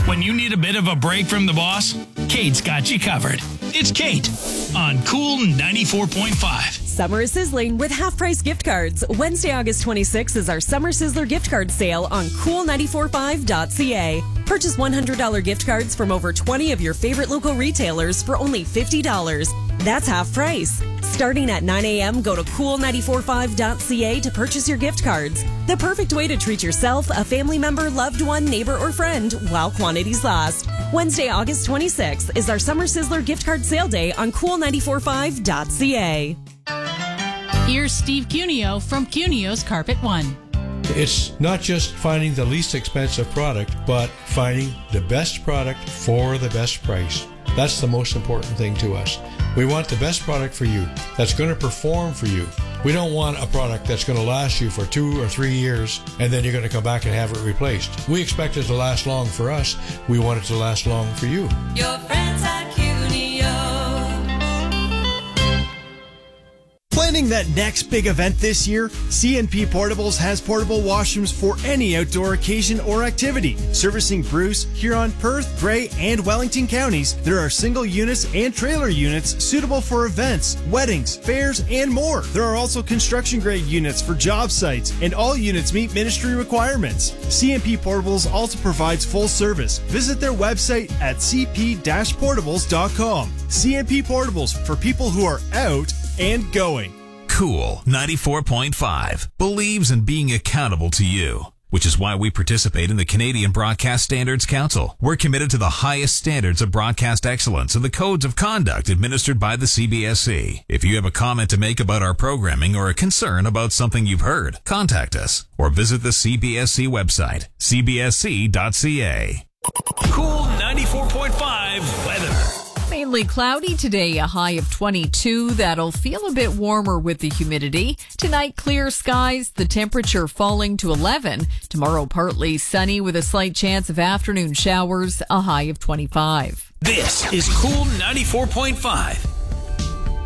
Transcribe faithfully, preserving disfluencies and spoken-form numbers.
When you need a bit of a break from the boss, Kate's got you covered. It's Kate on Cool ninety-four point five. Summer is sizzling with half-price gift cards. Wednesday, August twenty-sixth is our Summer Sizzler gift card sale on cool nine four five dot c a. Purchase one hundred dollars gift cards from over twenty of your favorite local retailers for only fifty dollars. That's half price. Starting at nine a.m., go to cool nine four five dot c a to purchase your gift cards. The perfect way to treat yourself, a family member, loved one, neighbor, or friend while quantities last. Wednesday, August twenty-sixth is our Summer Sizzler gift card sale day on cool nine four five dot c a. Here's Steve Cuneo from Cuneo's Carpet One. It's not just finding the least expensive product, but finding the best product for the best price. That's the most important thing to us. We want the best product for you that's going to perform for you. We don't want a product that's going to last you for two or three years and then you're going to come back and have it replaced. We expect it to last long for us. We want it to last long for you. Your friends at Cuneo. Planning that next big event this year? C and P Portables has portable washrooms for any outdoor occasion or activity. Servicing Bruce, Huron, Perth, Grey, and Wellington counties, there are single units and trailer units suitable for events, weddings, fairs, and more. There are also construction-grade units for job sites, and all units meet ministry requirements. C and P Portables also provides full service. Visit their website at c p dash portables dot com. C and P Portables, for people who are out and going. Cool ninety-four point five believes in being accountable to you, which is why we participate in the Canadian Broadcast Standards Council. We're committed to the highest standards of broadcast excellence and the codes of conduct administered by the C B S C. If you have a comment to make about our programming or a concern about something you've heard, contact us or visit the C B S C website, c b s c dot c a. Cool ninety-four point five weather. Mainly cloudy today, a high of twenty-two. That'll feel a bit warmer with the humidity. Tonight, clear skies, the temperature falling to eleven. Tomorrow, partly sunny with a slight chance of afternoon showers, a high of twenty-five. This is Cool ninety-four point five.